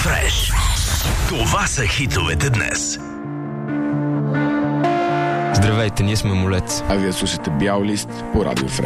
Фреш. Това са хитовете днес. Здравейте, ние сме Молец. А вие слушате Бял лист по Радио Фреш.